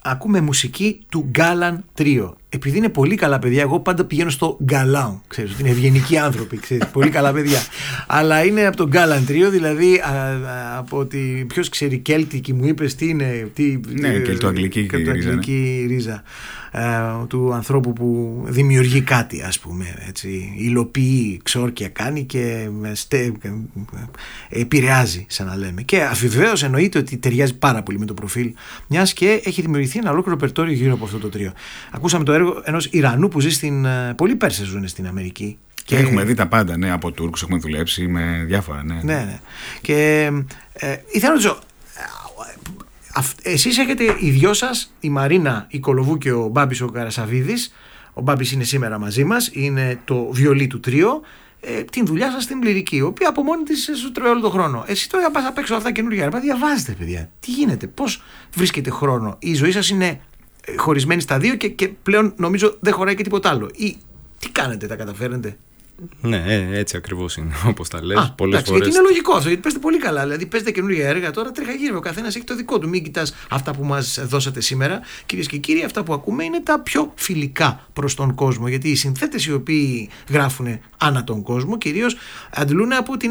ακούμε μουσική του Γκάλαν Τρίο. Επειδή είναι πολύ καλά παιδιά, εγώ πάντα πηγαίνω στο Γκαλάν. Ξέρεις ότι είναι ευγενικοί άνθρωποι, ξέρεις, πολύ καλά παιδιά. Αλλά είναι από το Γκάλαν Τρίο, δηλαδή από ότι ποιος ξέρει κέλτικη, μου είπες τι είναι. Ναι, κελτοαγγλική ρίζα. Του ανθρώπου που δημιουργεί κάτι, ας πούμε, έτσι, υλοποιεί, ξόρκια κάνει και επηρεάζει, σαν να λέμε. Και βεβαίως εννοείται ότι ταιριάζει πάρα πολύ με το προφίλ, μιας και έχει δημιουργηθεί ένα ολόκληρο ρεπερτόριο γύρω από αυτό το τρίο. Ακούσαμε το έργο ενός Ιρανού που ζει στην. Πολλοί Πέρσες ζουν στην Αμερική. Και έχουμε δει τα πάντα, ναι, από Τούρκους έχουμε δουλέψει με διάφορα, ναι. Ναι. Και ήθελα να ρωτήσω, εσείς έχετε οι δυο σας, η Μαρίνα η Κολοβού και ο Μπάμπης ο Καρασαβίδης. Ο Μπάμπης είναι σήμερα μαζί μας, είναι το βιολί του τρίο. Την δουλειά σας στην λυρική, η οποία από μόνη της σου τρώει όλο τον χρόνο. Εσύ τώρα πας απ' έξω αυτά καινούργια ρεπά, διαβάζετε παιδιά. Τι γίνεται, πώς βρίσκετε χρόνο? Η ζωή σας είναι χωρισμένη στα δύο και πλέον νομίζω δεν χωράει και τίποτα άλλο. Ή τι κάνετε, τα καταφέρνετε? Ναι, έτσι ακριβώς είναι, όπως τα λες. Πολλές φορές. Γιατί είναι λογικό αυτό, γιατί παίζετε πολύ καλά. Δηλαδή, παίζετε καινούργια έργα τώρα, τρέχα γύρω. Ο καθένας έχει το δικό του. Μην κοιτάς αυτά που μας δώσατε σήμερα. Κυρίες και κύριοι, αυτά που ακούμε είναι τα πιο φιλικά προς τον κόσμο. Γιατί οι συνθέτες οι οποίοι γράφουν ανά τον κόσμο κυρίως αντλούν από την